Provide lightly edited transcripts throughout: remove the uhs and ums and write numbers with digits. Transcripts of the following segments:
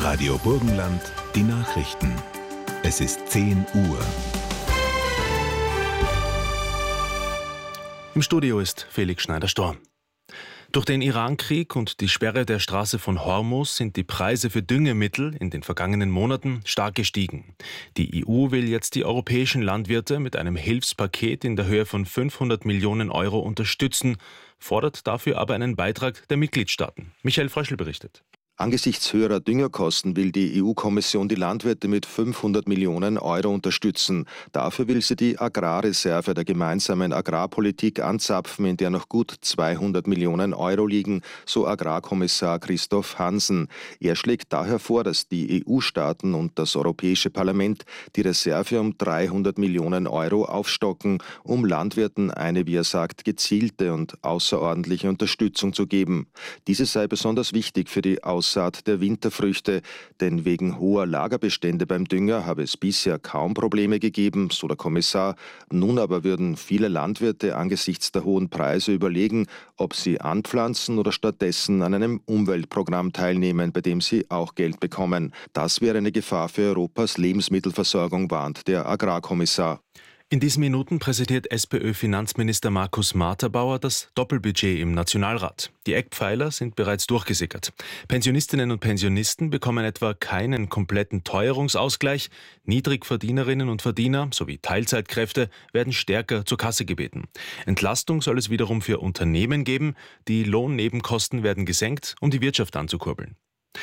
Radio Burgenland, die Nachrichten. Es ist 10 Uhr. Im Studio ist Felix Schneider-Storm. Durch den Iran-Krieg und die Sperre der Straße von Hormuz sind die Preise für Düngemittel in den vergangenen Monaten stark gestiegen. Die EU will jetzt die europäischen Landwirte mit einem Hilfspaket in der Höhe von 500 Millionen Euro unterstützen, fordert dafür aber einen Beitrag der Mitgliedstaaten. Michael Fröschl berichtet. Angesichts höherer Düngerkosten will die EU-Kommission die Landwirte mit 500 Millionen Euro unterstützen. Dafür will sie die Agrarreserve der gemeinsamen Agrarpolitik anzapfen, in der noch gut 200 Millionen Euro liegen, so Agrarkommissar Christoph Hansen. Er schlägt daher vor, dass die EU-Staaten und das Europäische Parlament die Reserve um 300 Millionen Euro aufstocken, um Landwirten eine, wie er sagt, gezielte und außerordentliche Unterstützung zu geben. Diese sei besonders wichtig für die Aussaat der Winterfrüchte, denn wegen hoher Lagerbestände beim Dünger habe es bisher kaum Probleme gegeben, so der Kommissar. Nun aber würden viele Landwirte angesichts der hohen Preise überlegen, ob sie anpflanzen oder stattdessen an einem Umweltprogramm teilnehmen, bei dem sie auch Geld bekommen. Das wäre eine Gefahr für Europas Lebensmittelversorgung, warnt der Agrarkommissar. In diesen Minuten präsentiert SPÖ-Finanzminister Markus Marterbauer das Doppelbudget im Nationalrat. Die Eckpfeiler sind bereits durchgesickert. Pensionistinnen und Pensionisten bekommen etwa keinen kompletten Teuerungsausgleich. Niedrigverdienerinnen und Verdiener sowie Teilzeitkräfte werden stärker zur Kasse gebeten. Entlastung soll es wiederum für Unternehmen geben. Die Lohnnebenkosten werden gesenkt, um die Wirtschaft anzukurbeln.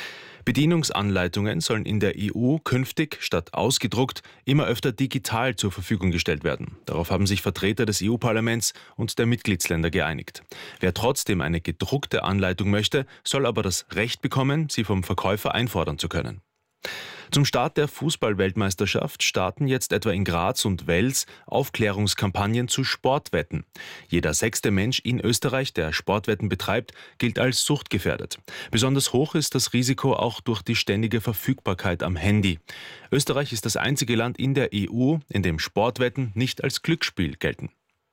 Bedienungsanleitungen sollen in der EU künftig statt ausgedruckt immer öfter digital zur Verfügung gestellt werden. Darauf haben sich Vertreter des EU-Parlaments und der Mitgliedsländer geeinigt. Wer trotzdem eine gedruckte Anleitung möchte, soll aber das Recht bekommen, sie vom Verkäufer einfordern zu können. Zum Start der Fußball-Weltmeisterschaft starten jetzt etwa in Graz und Wels Aufklärungskampagnen zu Sportwetten. Jeder 6. Mensch in Österreich, der Sportwetten betreibt, gilt als suchtgefährdet. Besonders hoch ist das Risiko auch durch die ständige Verfügbarkeit am Handy. Österreich ist das einzige Land in der EU, in dem Sportwetten nicht als Glücksspiel gelten.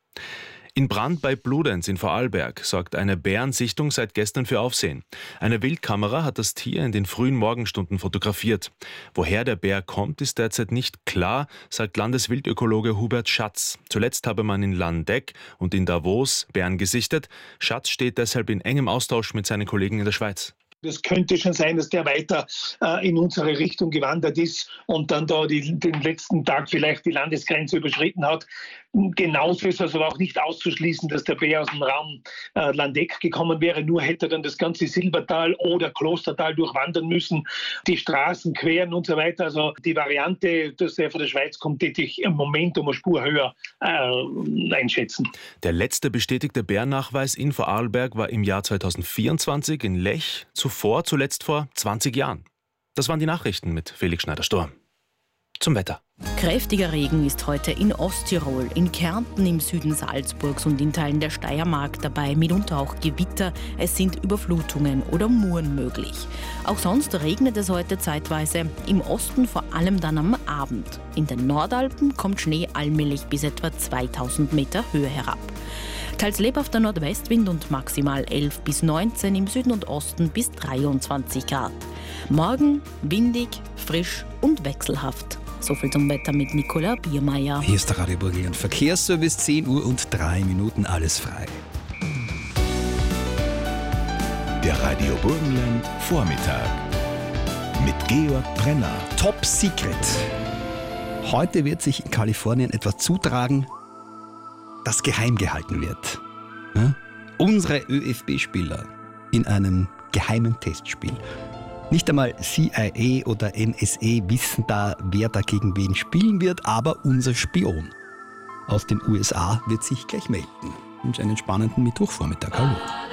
In Brand bei Bludenz in Vorarlberg sorgt eine Bärensichtung seit gestern für Aufsehen. Eine Wildkamera hat das Tier in den frühen Morgenstunden fotografiert. Woher der Bär kommt, ist derzeit nicht klar, sagt Landeswildökologe Hubert Schatz. Zuletzt habe man in Landeck und in Davos Bären gesichtet. Schatz steht deshalb in engem Austausch mit seinen Kollegen in der Schweiz. Es könnte schon sein, dass der weiter in unsere Richtung gewandert ist und dann da den letzten Tag vielleicht die Landesgrenze überschritten hat. Genauso ist es aber auch nicht auszuschließen, dass der Bär aus dem Raum Landeck gekommen wäre. Nur hätte er dann das ganze Silbertal oder Klostertal durchwandern müssen, die Straßen queren und so weiter. Also die Variante, dass er von der Schweiz kommt, hätte ich im Moment um eine Spur höher einschätzen. Der letzte bestätigte Bärnachweis in Vorarlberg war im Jahr 2024 in Lech, zuletzt vor 20 Jahren. Das waren die Nachrichten mit Felix Schneider-Storm. Zum Wetter. Kräftiger Regen ist heute in Osttirol, in Kärnten, im Süden Salzburgs und in Teilen der Steiermark dabei, mitunter auch Gewitter. Es sind Überflutungen oder Muren möglich. Auch sonst regnet es heute zeitweise, im Osten vor allem dann am Abend. In den Nordalpen kommt Schnee allmählich bis etwa 2000 Meter Höhe herab. Teils lebhafter Nordwestwind und maximal 11 bis 19, im Süden und Osten bis 23 Grad. Morgen windig, frisch und wechselhaft. So viel zum Wetter mit Nicola Biermeier. Hier ist der Radio Burgenland Verkehrsservice, 10 Uhr und 3 Minuten, alles frei. Der Radio Burgenland Vormittag mit Georg Brenner. Top Secret. Heute wird sich in Kalifornien etwas zutragen, das geheim gehalten wird. Ja? Unsere ÖFB-Spieler in einem geheimen Testspiel. Nicht einmal CIA oder NSA wissen da, wer da gegen wen spielen wird, aber unser Spion aus den USA wird sich gleich melden. Ich wünsche einen spannenden Mittwochvormittag. Hallo.